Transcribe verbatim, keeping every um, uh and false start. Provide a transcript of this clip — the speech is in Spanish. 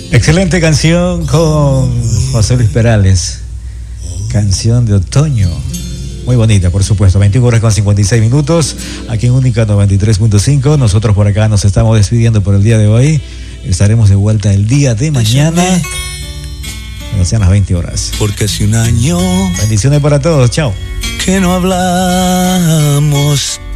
Excelente canción con José Luis Perales. Canción de otoño. Muy bonita, por supuesto. veintiuna horas con cincuenta y seis minutos. Aquí en Única noventa y tres punto cinco. Nosotros por acá nos estamos despidiendo por el día de hoy. Estaremos de vuelta el día de mañana, cuando sean las veinte horas. Porque hace un año. Bendiciones para todos. Chao. Que no hablamos.